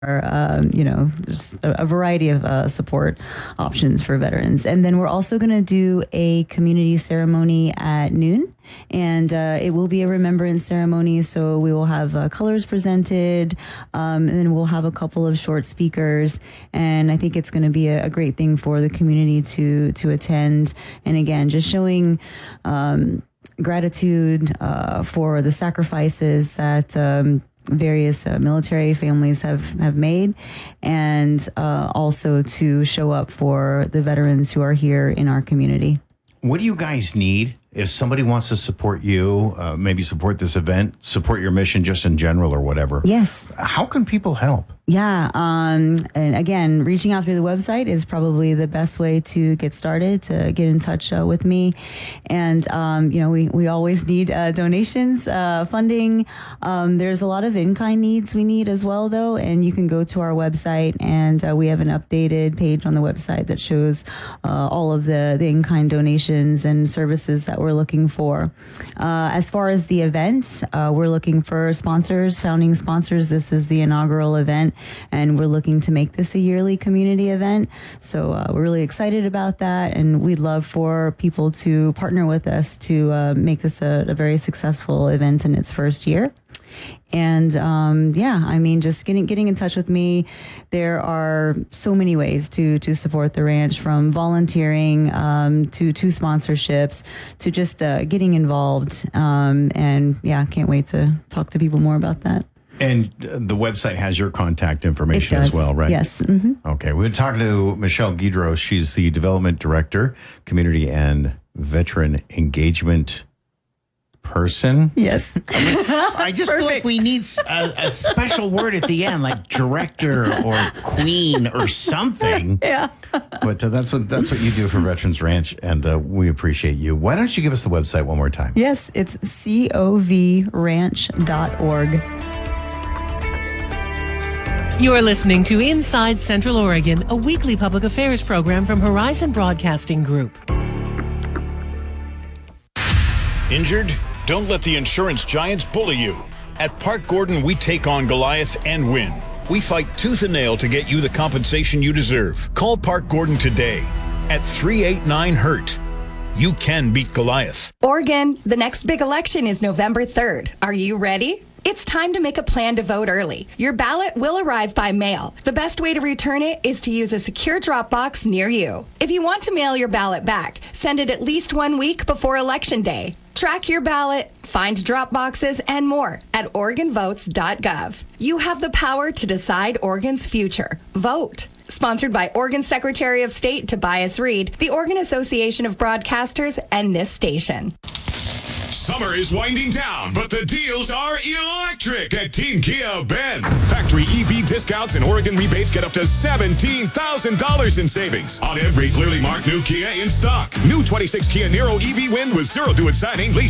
just a variety of support options for veterans. And then we're also going to do a community ceremony at noon. And it will be a remembrance ceremony, so we will have colors presented, and then we'll have a couple of short speakers. And I think it's going to be a great thing for the community to attend. And again, just showing gratitude for the sacrifices that various military families have made, and also to show up for the veterans who are here in our community. What do you guys need? If somebody wants to support you, maybe support this event, support your mission just in general or whatever. Yes. How can people help? Yeah. And again, reaching out through the website is probably the best way to get started, to get in touch with me. And, we always need donations, funding. There's a lot of in-kind needs we need as well, though. And you can go to our website, and we have an updated page on the website that shows all of the in-kind donations and services that we're looking for. As far as the event, we're looking for sponsors, founding sponsors. This is the inaugural event, and we're looking to make this a yearly community event. So we're really excited about that, and we'd love for people to partner with us to make this a very successful event in its first year. And just getting in touch with me. There are so many ways to support the ranch, from volunteering to sponsorships to just getting involved. Can't wait to talk to people more about that. And the website has your contact information as well, right? Yes. Mm-hmm. Okay. We're talking to Michelle Guidros. She's the Development Director, Community and Veteran Engagement person. Yes. I just feel like we need a special word at the end, like director or queen or something. Yeah. But that's what you do for Veterans Ranch, and we appreciate you. Why don't you give us the website one more time? Yes, it's covranch.org. You're listening to Inside Central Oregon, a weekly public affairs program from Horizon Broadcasting Group. Injured? Don't let the insurance giants bully you. At Park Gordon, we take on Goliath and win. We fight tooth and nail to get you the compensation you deserve. Call Park Gordon today at 389-HURT. You can beat Goliath. Oregon, the next big election is November 3rd. Are you ready? It's time to make a plan to vote early. Your ballot will arrive by mail. The best way to return it is to use a secure drop box near you. If you want to mail your ballot back, send it at least 1 week before Election Day. Track your ballot, find drop boxes, and more at OregonVotes.gov. You have the power to decide Oregon's future. Vote. Sponsored by Oregon Secretary of State Tobias Reed, the Oregon Association of Broadcasters, and this station. Summer is winding down, but the deals are electric at Team Kia Bend. Factory EV discounts and Oregon rebates get up to $17,000 in savings on every clearly marked new Kia in stock. New 26 Kia Niro EV Wind with 0 due at signing, lease